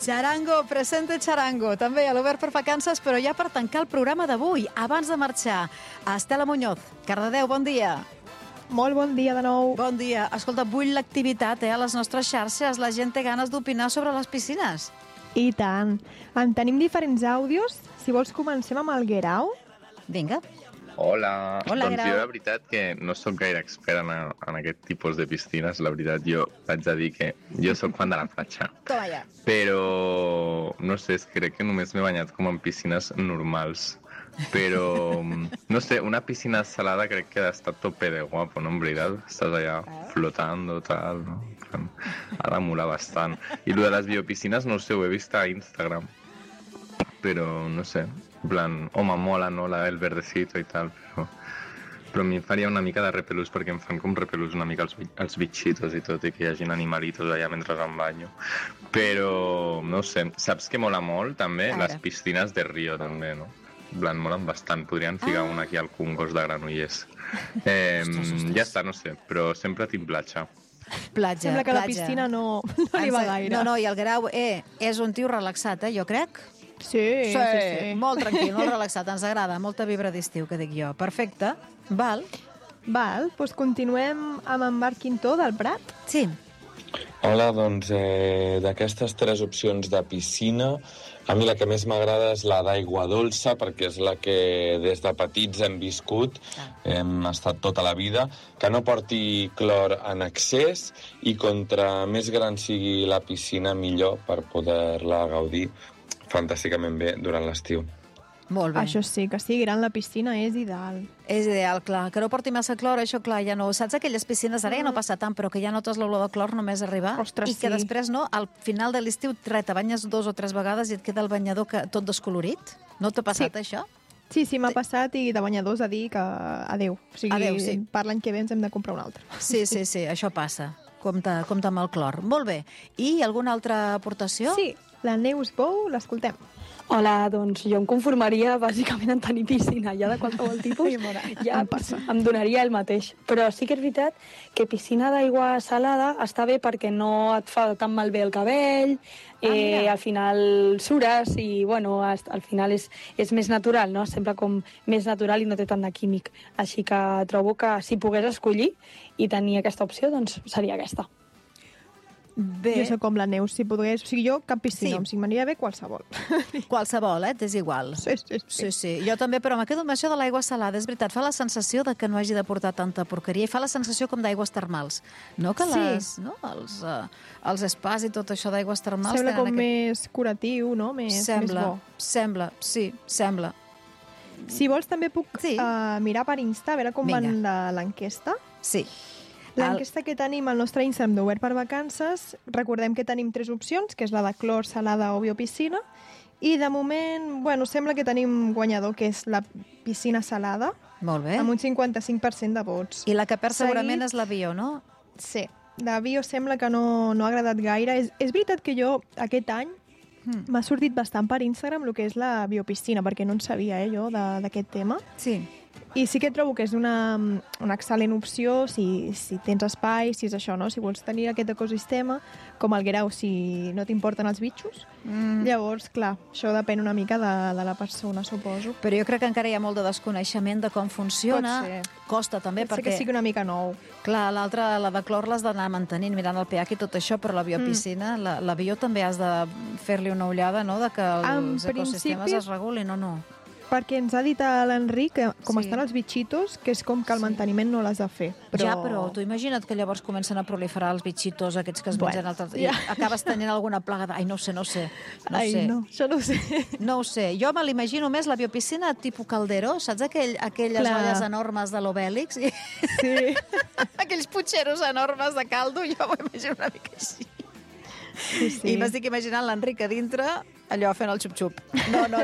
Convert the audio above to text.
Charango, presente Charango, també a l'Obert per Vacances, però ja per tancar el programa d'avui, abans de marxar. Estela Muñoz, Cardedeu, bon dia. Molt bon dia de nou. Bon dia. Escolta, vull l'activitat a les nostres xarxes. La gent té ganes d'opinar sobre les piscines. I tant. En tenim diferents àudios. Si vols, comencem amb el Guerau. Vinga. Hola. Hola, doncs Grau. jo la veritat que no sóc gaire expert en aquest tipus de piscines. La veritat, jo vaig a dir que jo sóc fan de la platja. Toma ja. Però, no sé, crec que només m'he banyat com en piscines normals. Però, no sé, una piscina salada crec que ha d'estar tope de guapo, no? En veritat, estàs allà flotando, tal, no? Ha de molar bastant. I lo de les biopiscines, no ho sé, ho he vist a Instagram. Però, no sé, en plan, home, mola, no? El verdecito i tal, però a mi em faria una mica de repelús perquè em fan com repelús una mica els bitxitos i tot, i que hi hagin animalitos allà mentre em banyo. Però, no sé, saps que mola molt, també? Les piscines de Rio, també, no? En plan, molen bastant. Podrien ficar una aquí al Congost de Granollers. Ja està, no sé, però sempre tinc platja. Platja, Sembla que la platja. piscina no li va gaire. No, i el Guerau és un tio relaxat, jo crec. Sí. Molt tranquil, molt relaxat, ens agrada, molta vibra d'estiu, que dic jo. Perfecte, val. Val, doncs continuem amb en Marc Quintó del Prat. Sí. Hola, doncs d'aquestes tres opcions de piscina, a mi la que més m'agrada és la d'aigua dolça, perquè és la que des de petits hem viscut, hem estat tota la vida, que no porti clor en excés i contra més gran sigui la piscina millor per poder-la gaudir fantàsticament bé durant l'estiu. Molt bé. Això sí, que sigui gran la piscina és ideal. És ideal, clar. Que no porti massa clor, això, clar, ja no... Saps aquelles piscines, ara ja no passa tant, però que ja notes l'olor de clor només arribar? Ostres, I que sí. després, no, al final de l'estiu, te banyes 2 o 3 vegades i et queda el banyador tot descolorit? No t'ha passat, això? Sí, m'ha passat i de banyadors a dir que adeu. O sigui, Adeu, sí. per l'any que ve ens hem de comprar un altre. Sí, això passa. Compte amb el clor. Molt bé. I alguna altra aportació? Sí, la Neus Bou, l'escoltem. Hola, doncs jo em conformaria bàsicament en tenir piscina, ja de qualsevol tipus, ja em donaria el mateix. Però sí que és veritat que piscina d'aigua salada està bé perquè no et fa tan malbé el cabell, al final sures i bueno, al final és més natural, no? Sembla com més natural i no té tant de químic. Així que trobo que si pogués escollir i tenir aquesta opció, doncs seria aquesta. Bé. Jo soc com la Neus, si pogués... O sigui, jo cap piscina, Sí. si m'aniria bé qualsevol. Qualsevol, t'és igual. Sí. Jo també, però me quedo amb això de l'aigua salada. És veritat, fa la sensació de que no hagi de portar tanta porqueria i fa la sensació com d'aigües termals. No que els spas i tot això d'aigües termals... Sembla com tenen més curatiu, no? Més bo. Sembla. Si vols, també puc mirar per Insta, a veure com Vinga. van l'enquesta. Sí. L'enquesta que tenim al nostre Instagram d'Obert per Vacances, recordem que tenim 3 opcions, que és la de clor, salada o biopiscina, i de moment, sembla que tenim guanyador, que és la piscina salada, Molt bé. amb un 55% de vots. I la que perd segurament és la bio, no? Sí, la bio sembla que no ha agradat gaire. És veritat que jo aquest any m'ha sortit bastant per Instagram el que és la biopiscina, perquè no en sabia jo d'aquest tema. Sí. I sí que trobo que és una excel·lent opció si tens espai, si és això, no? Si vols tenir aquest ecosistema, com el Guerau, si no t'importen els bitxos. Llavors, clar, això depèn una mica de la persona, suposo. Però jo crec que encara hi ha molt de desconeixement de com funciona. Pot ser. Costa també, Pot ser perquè... que sigui una mica nou. Clar, l'altra, la de clor, l'has d'anar mantenint, mirant el pH i tot això, però la biopiscina, la bio també has de fer-li una ullada, no?, de que els ecosistemes es regulin o no. Perquè ens ha dit l'Enric que com Sí. estan els bitxitos, que és com que el manteniment no l'has de fer. Però tu imagina't que llavors comencen a proliferar els bitxitos aquests que es mengen altres... I acabes tenint alguna plaga de... Ai, no sé. No, això no ho sé. No ho sé. Jo me l'imagino més la biopiscina tipus Calderó, saps aquelles Clar. olles enormes de l'Obèlix? Sí. Aquells putxeros enormes de caldo, jo m'ho imagino una mica així. Sí. I m'estic imaginant l'Enric a dintre, allò fent el xup-xup. No,